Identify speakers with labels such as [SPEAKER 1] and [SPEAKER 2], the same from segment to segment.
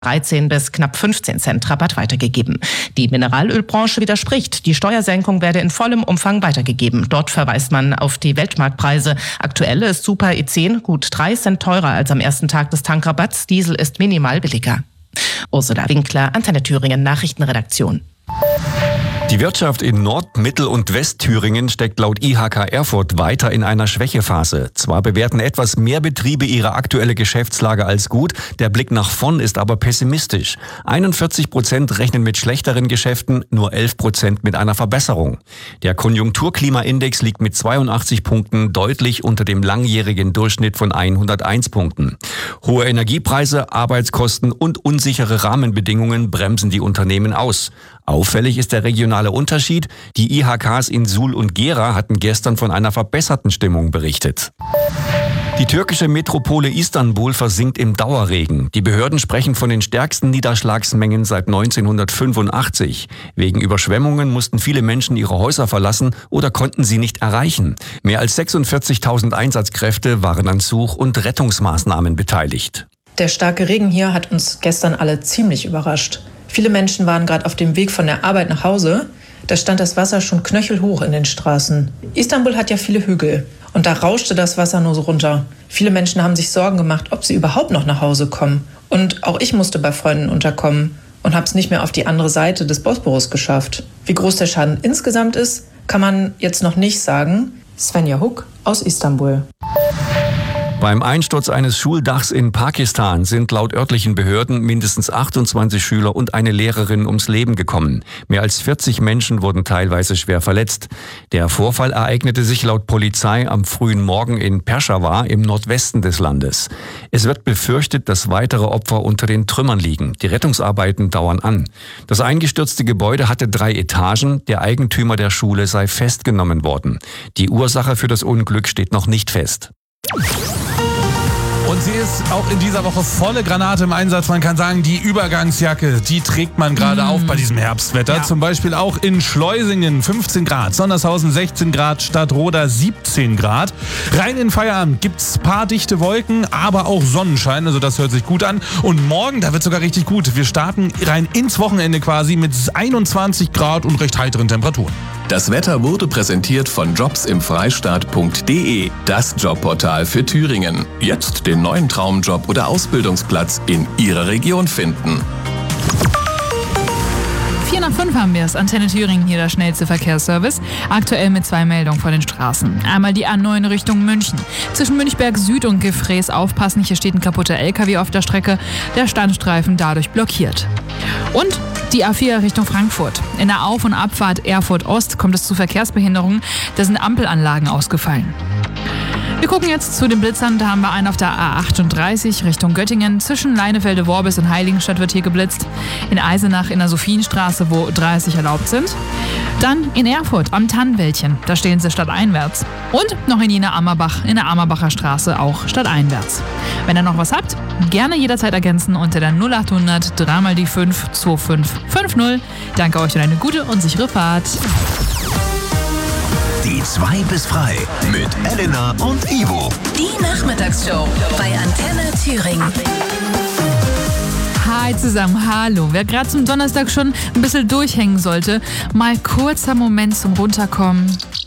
[SPEAKER 1] 13 bis knapp 15 Cent Rabatt weitergegeben. Die Mineralölbranche widerspricht. Die Steuersenkung werde in vollem Umfang weitergegeben. Dort verweist man auf die Weltmarktpreise. Aktuell ist Super E10 gut 3 Cent teurer als am ersten Tag des Tankrabatts. Diesel ist minimal billiger. Ursula Winkler, Antenne Thüringen Nachrichtenredaktion.
[SPEAKER 2] Die Wirtschaft in Nord-, Mittel- und Westthüringen steckt laut IHK Erfurt weiter in einer Schwächephase. Zwar bewerten etwas mehr Betriebe ihre aktuelle Geschäftslage als gut, der Blick nach vorn ist aber pessimistisch. 41% rechnen mit schlechteren Geschäften, nur 11% mit einer Verbesserung. Der Konjunkturklimaindex liegt mit 82 Punkten deutlich unter dem langjährigen Durchschnitt von 101 Punkten. Hohe Energiepreise, Arbeitskosten und unsichere Rahmenbedingungen bremsen die Unternehmen aus. Auffällig ist der regionale Unterschied. Die IHKs in Suhl und Gera hatten gestern von einer verbesserten Stimmung berichtet. Die türkische Metropole Istanbul versinkt im Dauerregen. Die Behörden sprechen von den stärksten Niederschlagsmengen seit 1985. Wegen Überschwemmungen mussten viele Menschen ihre Häuser verlassen oder konnten sie nicht erreichen. Mehr als 46.000 Einsatzkräfte waren an Such- und Rettungsmaßnahmen beteiligt.
[SPEAKER 3] Der starke Regen hier hat uns gestern alle ziemlich überrascht. Viele Menschen waren gerade auf dem Weg von der Arbeit nach Hause. Da stand das Wasser schon knöchelhoch in den Straßen. Istanbul hat ja viele Hügel und da rauschte das Wasser nur so runter. Viele Menschen haben sich Sorgen gemacht, ob sie überhaupt noch nach Hause kommen. Und auch ich musste bei Freunden unterkommen und habe es nicht mehr auf die andere Seite des Bosporus geschafft. Wie groß der Schaden insgesamt ist, kann man jetzt noch nicht sagen. Svenja Huck aus Istanbul.
[SPEAKER 2] Beim Einsturz eines Schuldachs in Pakistan sind laut örtlichen Behörden mindestens 28 Schüler und eine Lehrerin ums Leben gekommen. Mehr als 40 Menschen wurden teilweise schwer verletzt. Der Vorfall ereignete sich laut Polizei am frühen Morgen in Peshawar im Nordwesten des Landes. Es wird befürchtet, dass weitere Opfer unter den Trümmern liegen. Die Rettungsarbeiten dauern an. Das eingestürzte Gebäude hatte 3 Etagen. Der Eigentümer der Schule sei festgenommen worden. Die Ursache für das Unglück steht noch nicht fest.
[SPEAKER 4] Und sie ist auch in dieser Woche volle Granate im Einsatz. Man kann sagen, die Übergangsjacke, die trägt man gerade auf bei diesem Herbstwetter. Ja. Zum Beispiel auch in Schleusingen 15 Grad, Sondershausen 16 Grad, Stadtroda 17 Grad. Rein in Feierabend gibt's paar dichte Wolken, aber auch Sonnenschein. Also das hört sich gut an. Und morgen, da wird sogar richtig gut. Wir starten rein ins Wochenende quasi mit 21 Grad und recht heiteren Temperaturen.
[SPEAKER 5] Das Wetter wurde präsentiert von jobsimfreistaat.de, das Jobportal für Thüringen. Jetzt den neuen Traumjob oder Ausbildungsplatz in Ihrer Region finden.
[SPEAKER 6] 4:05 haben wir es. Antenne Thüringen, hier der schnellste Verkehrsservice. Aktuell mit 2 Meldungen von den Straßen. Einmal die A9 Richtung München. Zwischen Münchberg Süd und Gefrees aufpassen. Hier steht ein kaputter LKW auf der Strecke. Der Standstreifen dadurch blockiert. Und die A4 Richtung Frankfurt. In der Auf- und Abfahrt Erfurt Ost kommt es zu Verkehrsbehinderungen. Da sind Ampelanlagen ausgefallen. Wir gucken jetzt zu den Blitzern. Da haben wir einen auf der A38 Richtung Göttingen. Zwischen Leinefelde-Worbis und Heiligenstadt wird hier geblitzt. In Eisenach in der Sophienstraße, wo 30 erlaubt sind. Dann in Erfurt am Tannenwäldchen. Da stehen sie stadteinwärts. Und noch in Jena Ammerbach, in der Ammerbacher Straße auch stadteinwärts. Wenn ihr noch was habt, gerne jederzeit ergänzen unter der 0800 3 mal die 5 2550. Danke euch und eine gute und sichere Fahrt.
[SPEAKER 7] Die 2 bis frei mit Elena und Ivo.
[SPEAKER 8] Die Nachmittagsshow bei Antenne Thüringen.
[SPEAKER 6] Hi zusammen, hallo. Wer gerade zum Donnerstag schon ein bisschen durchhängen sollte, mal kurzer Moment zum Runterkommen.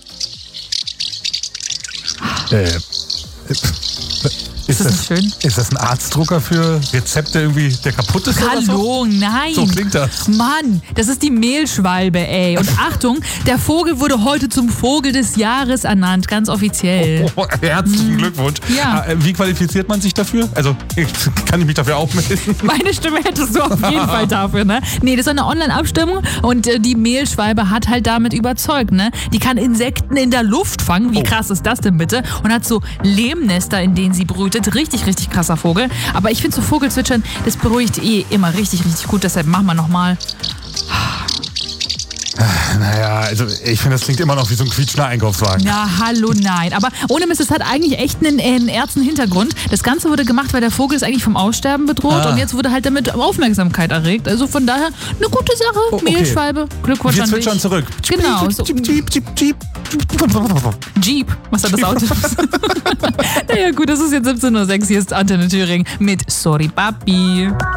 [SPEAKER 6] Ist das nicht schön?
[SPEAKER 4] Ist das ein Arztdrucker für Rezepte irgendwie, der kaputt ist?
[SPEAKER 6] Hallo,
[SPEAKER 4] oder so?
[SPEAKER 6] nein.
[SPEAKER 4] So klingt das.
[SPEAKER 6] Mann, das ist die Mehlschwalbe, ey. Und Achtung, der Vogel wurde heute zum Vogel des Jahres ernannt, ganz offiziell.
[SPEAKER 4] Herzlichen Glückwunsch.
[SPEAKER 6] Ja.
[SPEAKER 4] Wie qualifiziert man sich dafür? Also, kann ich mich dafür auch melden?
[SPEAKER 6] Meine Stimme hättest du auf jeden Fall dafür, ne? Nee, das ist eine Online-Abstimmung und die Mehlschwalbe hat halt damit überzeugt, ne? Die kann Insekten in der Luft fangen. Wie krass ist das denn bitte? Und hat so Lehmnester, in denen sie brütet. Richtig, richtig krasser Vogel. Aber ich finde so Vogelzwitschern, das beruhigt immer richtig, richtig gut. Deshalb machen wir nochmal.
[SPEAKER 4] Naja, also ich finde, das klingt immer noch wie so ein quietschender Einkaufswagen.
[SPEAKER 6] Ja, hallo, nein. Aber ohne Mist, es hat eigentlich echt einen ernsten Hintergrund. Das Ganze wurde gemacht, weil der Vogel ist eigentlich vom Aussterben bedroht und jetzt wurde halt damit Aufmerksamkeit erregt. Also von daher eine gute Sache. Okay. Mehlschwalbe, Glückwunsch an dich.
[SPEAKER 4] Wir zwitschern zurück.
[SPEAKER 6] Genau. So. Jeep, was hat das Auto? Naja gut, das ist jetzt 17:06 Uhr. Hier ist Antenne Thüringen mit Sorry Papi.